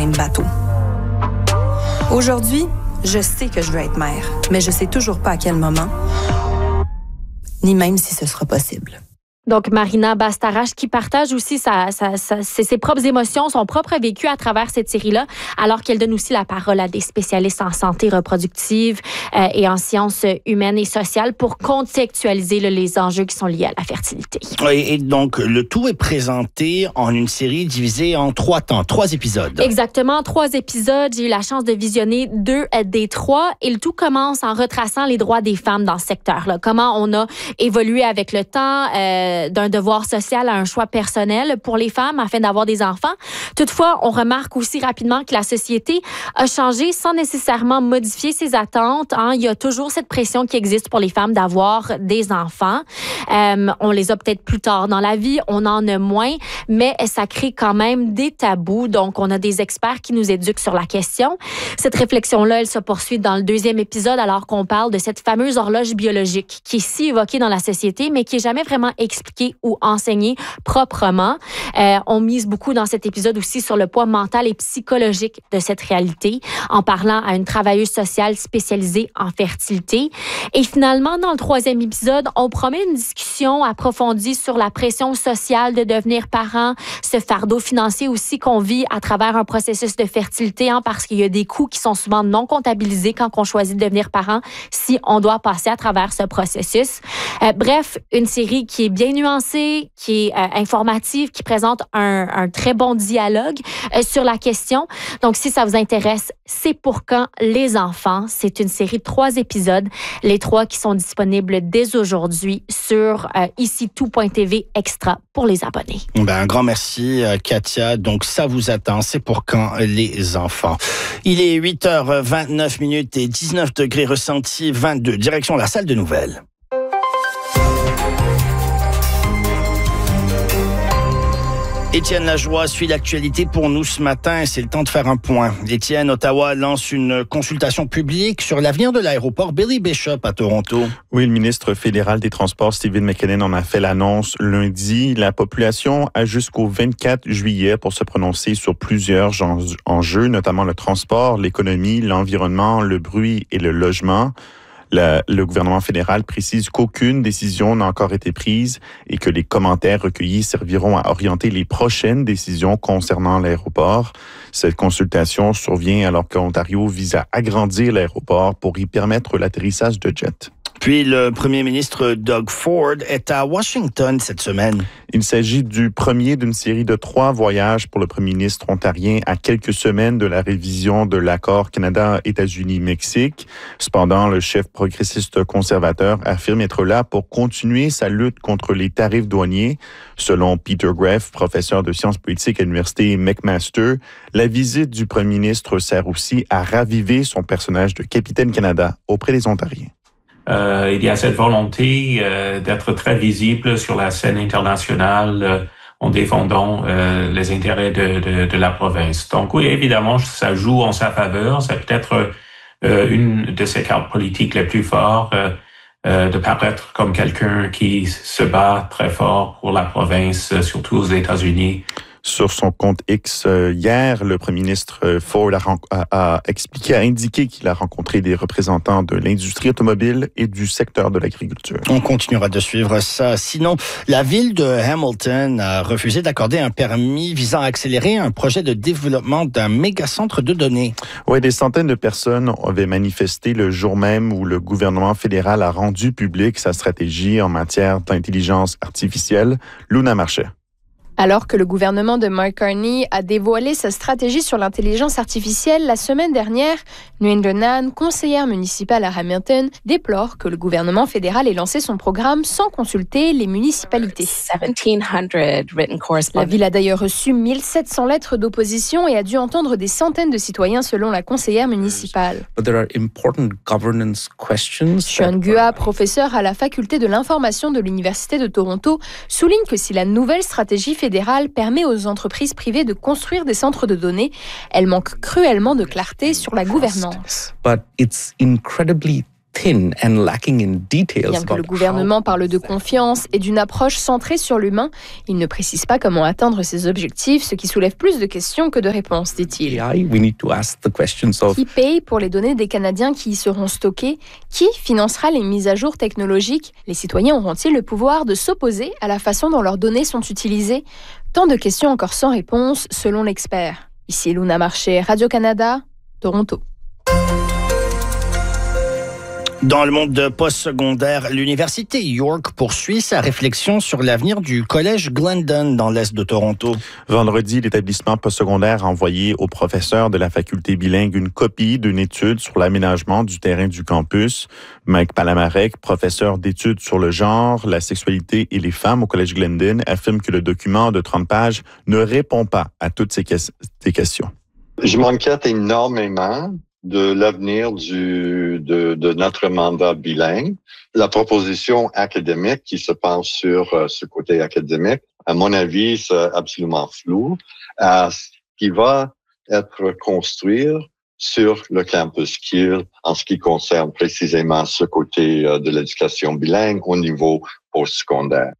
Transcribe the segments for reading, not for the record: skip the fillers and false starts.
même bateau. Aujourd'hui, je sais que je veux être mère, mais je sais toujours pas à quel moment, ni même si ce sera possible. Donc, Marina Bastarache qui partage aussi ses propres émotions, son propre vécu à travers cette série-là, alors qu'elle donne aussi la parole à des spécialistes en santé reproductive et en sciences humaines et sociales pour contextualiser les enjeux qui sont liés à la fertilité. Et donc, le tout est présenté en une série divisée en 3 épisodes. Exactement, 3 épisodes. J'ai eu la chance de visionner 2 des 3 et le tout commence en retraçant les droits des femmes dans ce secteur-là. Comment on a évolué avec le temps, d'un devoir social à un choix personnel pour les femmes afin d'avoir des enfants. Toutefois, on remarque aussi rapidement que la société a changé sans nécessairement modifier ses attentes. Il y a toujours cette pression qui existe pour les femmes d'avoir des enfants. On les a peut-être plus tard dans la vie, on en a moins, mais ça crée quand même des tabous. Donc, on a des experts qui nous éduquent sur la question. Cette réflexion-là, elle se poursuit dans le 2e épisode alors qu'on parle de cette fameuse horloge biologique qui est si évoquée dans la société, mais qui est jamais vraiment expliquée ou enseignée proprement. On mise beaucoup dans cet épisode aussi sur le poids mental et psychologique de cette réalité, en parlant à une travailleuse sociale spécialisée en fertilité. Et finalement, dans le 3e épisode, on promet une discussion approfondie sur la pression sociale de devenir parent, ce fardeau financier aussi qu'on vit à travers un processus de fertilité, parce qu'il y a des coûts qui sont souvent non comptabilisés quand on choisit de devenir parent, si on doit passer à travers ce processus. Bref, une série qui est bien nuancée, qui est informative, qui présente un très bon dialogue sur la question. Donc, si ça vous intéresse, C'est pour quand les enfants? C'est une série de 3 épisodes, les 3 qui sont disponibles dès aujourd'hui sur ici-tout.tv extra pour les abonnés. Un grand merci, Katia. Donc, ça vous attend. C'est pour quand les enfants? Il est 8h29 et 19 degrés ressenti 22. Direction la salle de nouvelles. Étienne Lajoie suit l'actualité pour nous ce matin. C'est le temps de faire un point. Étienne, Ottawa lance une consultation publique sur l'avenir de l'aéroport Billy Bishop à Toronto. Oui, le ministre fédéral des Transports, Stephen McKinnon, en a fait l'annonce lundi. La population a jusqu'au 24 juillet pour se prononcer sur plusieurs enjeux, notamment le transport, l'économie, l'environnement, le bruit et le logement. Le gouvernement fédéral précise qu'aucune décision n'a encore été prise et que les commentaires recueillis serviront à orienter les prochaines décisions concernant l'aéroport. Cette consultation survient alors que l'Ontario vise à agrandir l'aéroport pour y permettre l'atterrissage de jets. Puis le premier ministre Doug Ford est à Washington cette semaine. Il s'agit du premier d'une série de 3 voyages pour le premier ministre ontarien à quelques semaines de la révision de l'accord Canada-États-Unis-Mexique. Cependant, le chef progressiste conservateur affirme être là pour continuer sa lutte contre les tarifs douaniers. Selon Peter Greff, professeur de sciences politiques à l'université McMaster, la visite du premier ministre sert aussi à raviver son personnage de capitaine Canada auprès des Ontariens. Il y a cette volonté d'être très visible sur la scène internationale en défendant les intérêts de la province. Donc oui, évidemment, ça joue en sa faveur. C'est peut-être une de ses cartes politiques les plus fortes, de paraître comme quelqu'un qui se bat très fort pour la province, surtout aux États-Unis. Sur son compte X hier, le premier ministre Ford a indiqué qu'il a rencontré des représentants de l'industrie automobile et du secteur de l'agriculture. On continuera de suivre ça. Sinon, la ville de Hamilton a refusé d'accorder un permis visant à accélérer un projet de développement d'un méga-centre de données. Oui, des centaines de personnes avaient manifesté le jour même où le gouvernement fédéral a rendu public sa stratégie en matière d'intelligence artificielle. Luna Marchais. Alors que le gouvernement de Mark Carney a dévoilé sa stratégie sur l'intelligence artificielle la semaine dernière, Nguyen Duong Nan, conseillère municipale à Hamilton, déplore que le gouvernement fédéral ait lancé son programme sans consulter les municipalités. La ville a d'ailleurs reçu 1700 lettres d'opposition et a dû entendre des centaines de citoyens selon la conseillère municipale. Sean Gua, professeur à la faculté de l'information de l'Université de Toronto, souligne que si la nouvelle stratégie fédérale permet aux entreprises privées de construire des centres de données, elle manque cruellement de clarté sur la gouvernance. Bien que le gouvernement parle de confiance et d'une approche centrée sur l'humain, il ne précise pas comment atteindre ces objectifs, ce qui soulève plus de questions que de réponses, dit-il. Qui paye pour les données des Canadiens qui y seront stockées? Qui financera les mises à jour technologiques? Les citoyens auront-ils le pouvoir de s'opposer à la façon dont leurs données sont utilisées? Tant de questions encore sans réponse, selon l'expert. Ici Luna Marché, Radio-Canada, Toronto. Dans le monde postsecondaire, l'université York poursuit sa réflexion sur l'avenir du collège Glendon dans l'est de Toronto. Vendredi, l'établissement postsecondaire a envoyé aux professeurs de la faculté bilingue une copie d'une étude sur l'aménagement du terrain du campus. Mike Palamarek, professeur d'études sur le genre, la sexualité et les femmes au collège Glendon, affirme que le document de 30 pages ne répond pas à toutes ces questions. Je m'inquiète énormément de l'avenir de notre mandat bilingue. La proposition académique qui se pense sur ce côté académique, à mon avis, c'est absolument flou. Ce qui va être construit sur le campus Kiel en ce qui concerne précisément ce côté de l'éducation bilingue au niveau postsecondaire.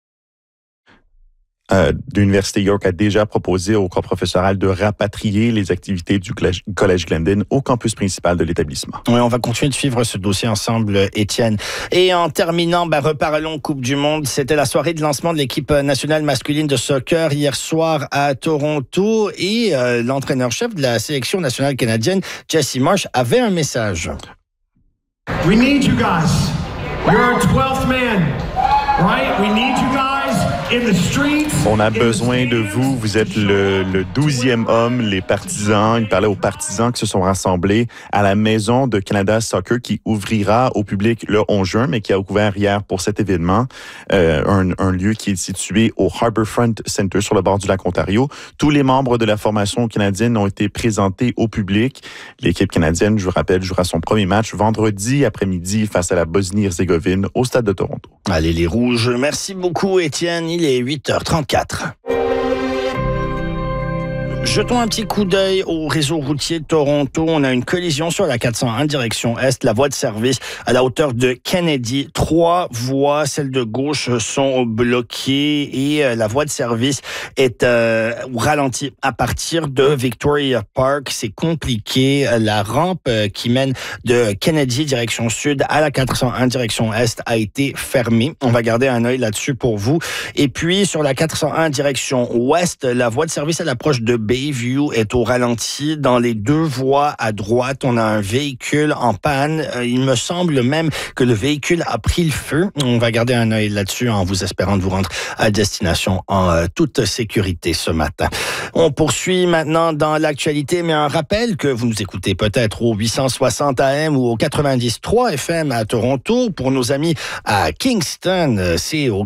L'Université York a déjà proposé au corps professoral de rapatrier les activités du collège Glendon au campus principal de l'établissement. Oui, on va continuer de suivre ce dossier ensemble, Étienne. Et en terminant, reparlons Coupe du Monde. C'était la soirée de lancement de l'équipe nationale masculine de soccer hier soir à Toronto et l'entraîneur-chef de la sélection nationale canadienne, Jesse Marsh, avait un message. We need you guys. You're our 12th man, right? We need you guys. On a besoin de vous. Vous êtes le 12e homme, les partisans. Il parlait aux partisans qui se sont rassemblés à la maison de Canada Soccer qui ouvrira au public le 11 juin, mais qui a ouvert hier pour cet événement. Un lieu qui est situé au Harbourfront Centre sur le bord du lac Ontario. Tous les membres de la formation canadienne ont été présentés au public. L'équipe canadienne, je vous rappelle, jouera son premier match vendredi après-midi face à la Bosnie-Herzégovine au stade de Toronto. Allez les Rouges. Merci beaucoup, Étienne. Il est 8h34. Jetons un petit coup d'œil au réseau routier de Toronto. On a une collision sur la 401 direction est, la voie de service à la hauteur de Kennedy. 3 voies, celles de gauche sont bloquées et la voie de service est ralentie à partir de Victoria Park. C'est compliqué. La rampe qui mène de Kennedy direction sud à la 401 direction est a été fermée. On va garder un œil là-dessus pour vous. Et puis sur la 401 direction ouest, la voie de service à l'approche de Bayview est au ralenti. Dans les 2 voies à droite, on a un véhicule en panne. Il me semble même que le véhicule a pris le feu. On va garder un œil là-dessus en vous espérant de vous rendre à destination en toute sécurité ce matin. On poursuit maintenant dans l'actualité, mais un rappel que vous nous écoutez peut-être au 860 AM ou au 90.3 FM à Toronto. Pour nos amis à Kingston, c'est au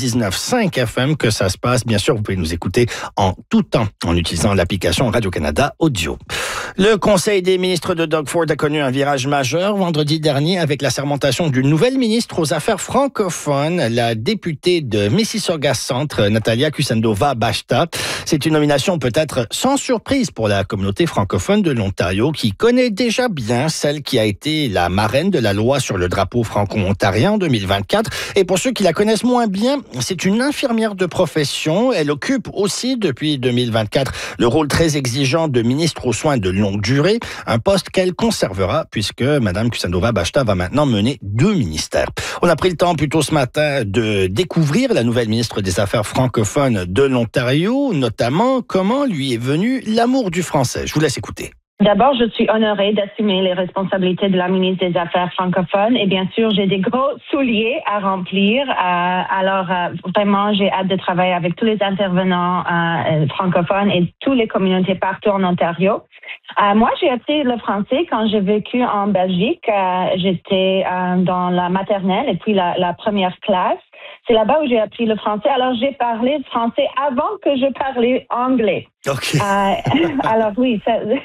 99.5 FM que ça se passe. Bien sûr, vous pouvez nous écouter en tout temps en utilisant l'application Radio-Canada Audio. Le Conseil des ministres de Doug Ford a connu un virage majeur vendredi dernier avec la sermentation d'une nouvelle ministre aux Affaires francophones, la députée de Mississauga Centre, Natalia Kusendova-Bashta. C'est une nomination peut-être sans surprise pour la communauté francophone de l'Ontario qui connaît déjà bien celle qui a été la marraine de la loi sur le drapeau franco-ontarien en 2024. Et pour ceux qui la connaissent moins bien, c'est une infirmière de profession. Elle occupe aussi depuis 2024 le rôle très exigeant de ministre aux soins de longue durée, un poste qu'elle conservera puisque Mme Kusendova-Bashta va maintenant mener 2 ministères. On a pris le temps plus tôt ce matin de découvrir la nouvelle ministre des Affaires francophones de l'Ontario, notamment comment lui est venu l'amour du français. Je vous laisse écouter. D'abord, je suis honorée d'assumer les responsabilités de la ministre des Affaires francophones et bien sûr, j'ai des gros souliers à remplir. Alors, vraiment, j'ai hâte de travailler avec tous les intervenants francophones et toutes les communautés partout en Ontario. Moi, j'ai appris le français quand j'ai vécu en Belgique. J'étais dans la maternelle et puis la première classe. C'est là-bas où j'ai appris le français. Alors, j'ai parlé français avant que je parlais anglais. Okay. Alors, oui.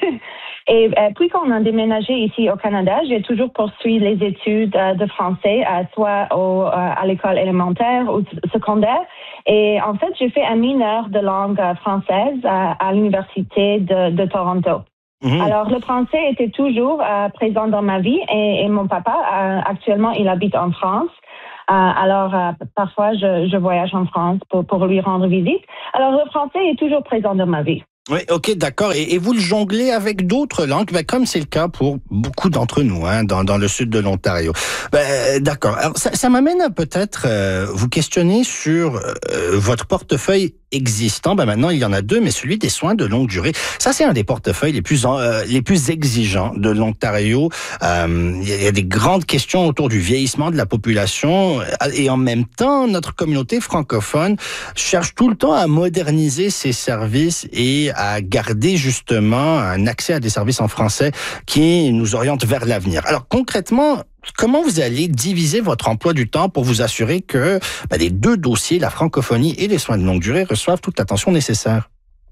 Et puis, quand on a déménagé ici au Canada, j'ai toujours poursuivi les études de français, soit à l'école élémentaire ou secondaire. Et en fait, j'ai fait un mineur de langue française à l'Université de Toronto. Alors, le français était toujours présent dans ma vie et mon papa, actuellement, il habite en France. Alors, parfois, je voyage en France pour lui rendre visite. Alors, le français est toujours présent dans ma vie. Oui, ok, d'accord. Et vous le jonglez avec d'autres langues, comme c'est le cas pour beaucoup d'entre nous, dans le sud de l'Ontario. D'accord. Alors, ça m'amène à peut-être vous questionner sur votre portefeuille existant. Maintenant, il y en a deux, mais celui des soins de longue durée. Ça, c'est un des portefeuilles les plus exigeants de l'Ontario. Il y a des grandes questions autour du vieillissement de la population et en même temps, notre communauté francophone cherche tout le temps à moderniser ses services et à garder justement un accès à des services en français qui nous orientent vers l'avenir. Alors concrètement, comment vous allez diviser votre emploi du temps pour vous assurer que les deux dossiers, la francophonie et les soins de longue durée, reçoivent toute l'attention nécessaire?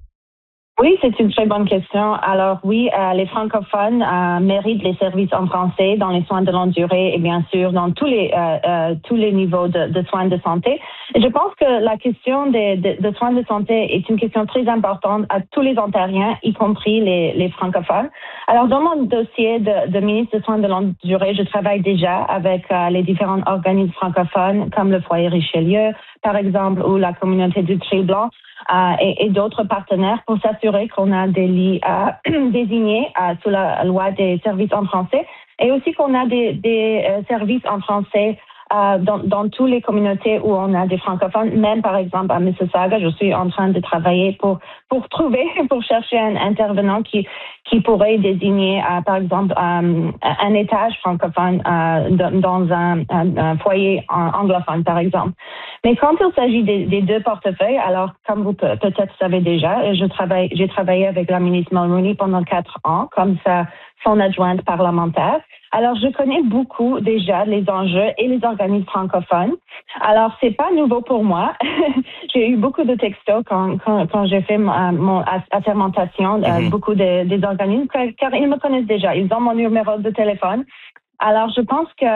Oui, c'est une très bonne question. Alors oui, les francophones méritent les services en français dans les soins de longue durée et bien sûr dans tous les niveaux de soins de santé. Et je pense que la question de soins de santé est une question très importante à tous les Ontariens, y compris les francophones. Alors dans mon dossier de ministre de soins de longue durée, je travaille déjà avec les différents organismes francophones comme le Foyer Richelieu, par exemple, ou la communauté du Tri-Blanc. Et d'autres partenaires pour s'assurer qu'on a des lits désignés sous la loi des services en français et aussi qu'on a des services en français dans toutes les communautés où on a des francophones, même par exemple à Mississauga, je suis en train de travailler pour chercher un intervenant qui pourrait désigner par exemple un étage francophone dans un foyer anglophone par exemple. Mais quand il s'agit des deux portefeuilles, alors comme vous peut-être savez déjà, j'ai travaillé avec la ministre Mulroney pendant 4 ans comme son adjointe parlementaire. Alors, je connais beaucoup déjà les enjeux et les organismes francophones. Alors, c'est pas nouveau pour moi. J'ai eu beaucoup de textos quand j'ai fait mon assermentation, beaucoup des organismes, car ils me connaissent déjà. Ils ont mon numéro de téléphone. Alors, je pense que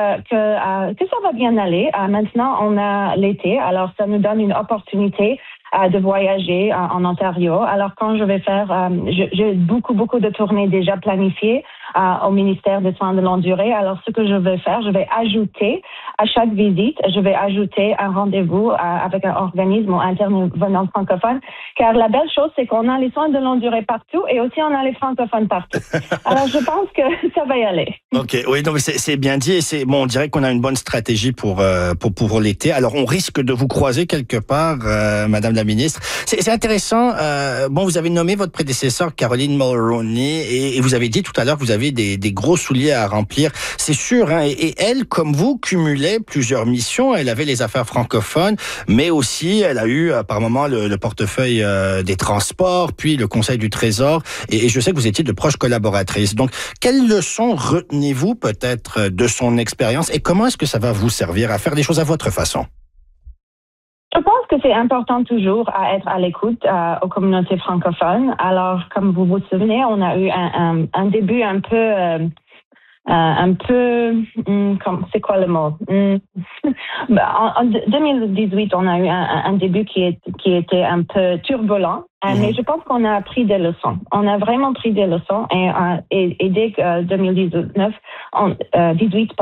ça va bien aller. Maintenant, on a l'été. Alors, ça nous donne une opportunité de voyager en Ontario. Alors, quand je vais faire, j'ai beaucoup de tournées déjà planifiées au ministère des Soins de longue durée. Alors, ce que je vais faire, je vais ajouter à chaque visite, je vais ajouter un rendez-vous avec un organisme ou intervenant francophone. Car la belle chose, c'est qu'on a les soins de longue durée partout et aussi on a les francophones partout. Alors, je pense que ça va y aller. OK. Oui, donc c'est bien dit. Et on dirait qu'on a une bonne stratégie pour l'été. Alors, on risque de vous croiser quelque part, Madame la ministre. C'est intéressant. Vous avez nommé votre prédécesseur, Caroline Mulroney, et vous avez dit tout à l'heure que vous avez des gros souliers à remplir. C'est sûr, et elle, comme vous, cumulait plusieurs missions. Elle avait les affaires francophones, mais aussi, elle a eu, par moment, le portefeuille des transports, puis le Conseil du Trésor, et je sais que vous étiez de proches collaboratrices. Donc, quelles leçons retenez-vous peut-être de son expérience, et comment est-ce que ça va vous servir à faire des choses à votre façon? Je pense que c'est important toujours à être à l'écoute aux communautés francophones. Alors, comme vous vous souvenez, on a eu un début un peu, c'est quoi le mot? En 2018, on a eu un début qui était un peu turbulent, mais je pense qu'on a appris des leçons. On a vraiment pris des leçons et dès 2019, 18,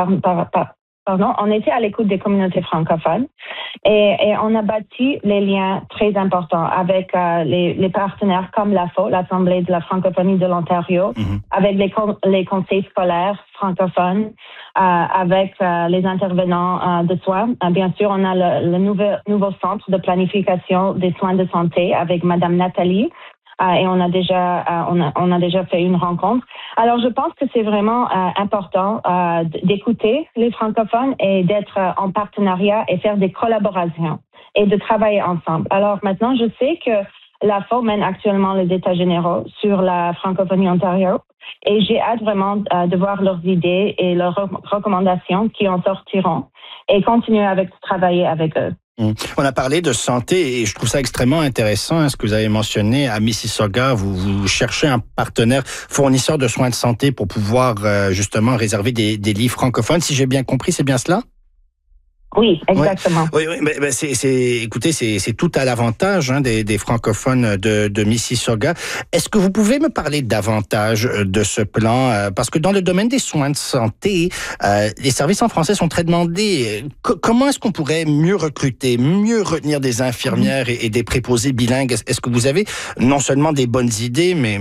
on était à l'écoute des communautés francophones et on a bâti les liens très importants avec les partenaires comme l'AFO, l'Assemblée de la francophonie de l'Ontario, avec les conseils scolaires francophones, avec les intervenants de soins. Bien sûr, on a le nouveau centre de planification des soins de santé avec Madame Nathalie. Et on a déjà fait une rencontre. Alors, je pense que c'est vraiment important d'écouter les francophones et d'être en partenariat et faire des collaborations et de travailler ensemble. Alors, maintenant, je sais que l'AFO mène actuellement les États généraux sur la francophonie Ontario et j'ai hâte vraiment de voir leurs idées et leurs recommandations qui en sortiront et continuer à travailler avec eux. On a parlé de santé et je trouve ça extrêmement intéressant, ce que vous avez mentionné à Mississauga. Vous cherchez un partenaire fournisseur de soins de santé pour pouvoir justement réserver des lits francophones. Si j'ai bien compris, c'est bien cela? Oui, exactement. Oui, écoutez, c'est tout à l'avantage des francophones de Mississauga. Est-ce que vous pouvez me parler davantage de ce plan? Parce que dans le domaine des soins de santé, les services en français sont très demandés. Comment est-ce qu'on pourrait mieux recruter, mieux retenir des infirmières et des préposés bilingues? Est-ce que vous avez non seulement des bonnes idées, mais